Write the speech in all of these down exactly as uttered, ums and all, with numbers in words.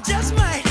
just might.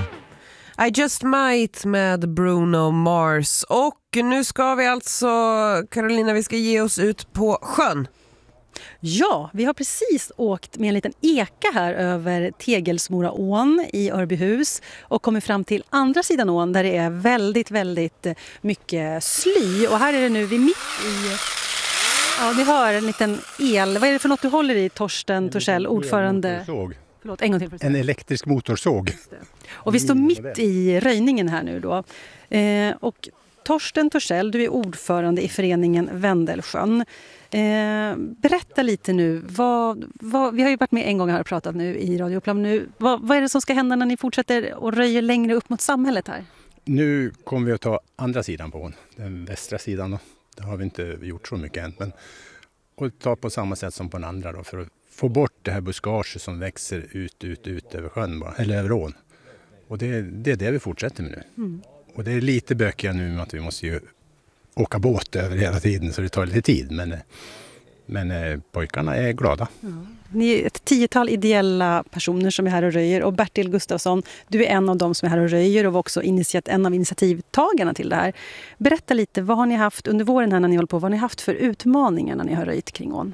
I Just Might med Bruno Mars. Och nu ska vi alltså, Carolina, vi ska ge oss ut på sjön. Ja, vi har precis åkt med en liten eka här över Tegelsmoraån i Örbyhus och kommit fram till andra sidan ån där det är väldigt, väldigt mycket sly. Och här är det nu, vi är mitt i... Ja, vi har en liten el... Vad är det för något du håller i, Torsten Torssell, ordförande? Förlåt, en gång till. En elektrisk motorsåg. Och vi står mitt i röjningen här nu då. Eh, och Torsten Torssell, du är ordförande i föreningen Vendelsjön. Eh, berätta lite nu, vad, vad, vi har ju varit med en gång här och pratat nu i Radio Uppland nu. Vad, vad är det som ska hända när ni fortsätter och röjer längre upp mot samhället här? Nu kommer vi att ta andra sidan på den västra sidan. Då. Det har vi inte gjort så mycket än. Men, och ta på samma sätt som på den andra då, för att få bort det här buskaget som växer ut, ut, ut över sjön, bara, eller över ån. Och det, det är det vi fortsätter med nu. Mm. Och det är lite bökiga nu med att vi måste ju åka båt över hela tiden så det tar lite tid. Men, men pojkarna är glada. Ja. Ni är ett tiotal ideella personer som är här och röjer. Och Bertil Gustafsson, du är en av dem som är här och röjer och var också initiat, en av initiativtagarna till det här. Berätta lite, vad har ni haft under våren här när ni håller på? Vad har ni haft för utmaningar när ni har röjt kring ån?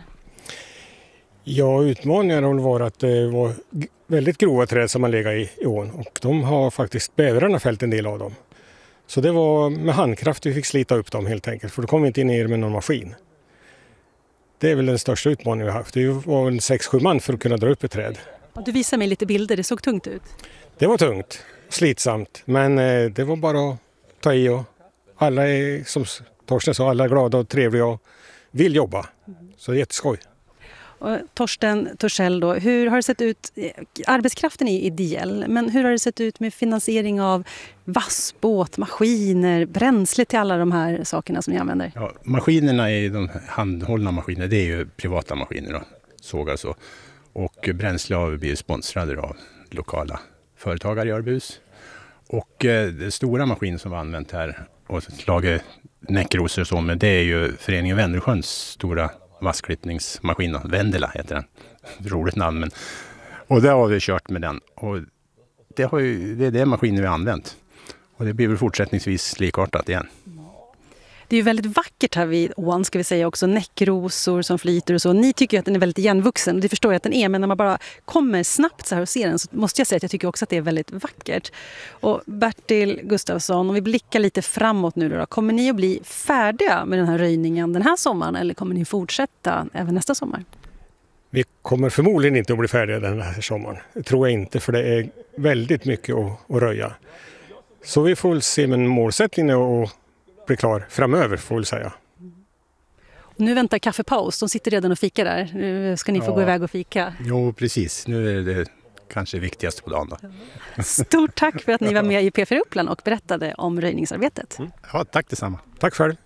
Ja, utmaningarna har varit att det var väldigt grova träd som har legat i, i ån. Och de har faktiskt bävrarna fällt en del av dem. Så det var med handkraft vi fick slita upp dem helt enkelt. För då kom vi inte ner med någon maskin. Det är väl den största utmaningen vi har haft. Det var en sex sju man för att kunna dra upp ett träd. Du visar mig lite bilder, det såg tungt ut. Det var tungt, slitsamt. Men eh, det var bara att ta i. Och alla är, som Torsten sa, alla är glada och trevliga och vill jobba. Så det är jätteskoj. Och Torsten Torssell då, hur har det sett ut? Arbetskraften är ideell, men hur har det sett ut med finansiering av vassbåt, maskiner, bränsle till alla de här sakerna som ni använder? Ja, maskinerna är de handhållna maskiner, det är ju privata maskiner då, sågar så. Och bränsle har vi blivit sponsrade av lokala företagare i Örbyhus. Och eh, det stora maskiner som vi har använt här och lager näckrosor och så, men det är ju föreningen Vendelsjöns stora vassklippningsmaskin, Vendela heter den. Roligt namn. Men, och där har vi kört med den. Och det, har ju, det är det maskinen vi har använt. Och det blir väl fortsättningsvis likartat igen. Det är ju väldigt vackert här vid ån, ska vi säga också. Näckrosor som flyter och så. Ni tycker ju att den är väldigt igenvuxen. Och det förstår jag att den är. Men när man bara kommer snabbt så här och ser den så måste jag säga att jag tycker också att det är väldigt vackert. Och Bertil Gustafsson, om vi blickar lite framåt nu då. Kommer ni att bli färdiga med den här röjningen den här sommaren? Eller kommer ni fortsätta även nästa sommar? Vi kommer förmodligen inte att bli färdiga den här sommaren. Det tror jag inte, för det är väldigt mycket att, att röja. Så vi får se, men målsättningen är att bli klar framöver, får vi säga. Och nu väntar kaffepaus. De sitter redan och fikar där. Nu ska ni få ja. gå iväg och fika. Jo, precis. Nu är det kanske viktigaste på dagen då. Stort tack för att ni var med i P fyra Uppland och berättade om röjningsarbetet. Ja, tack detsamma. Tack själv.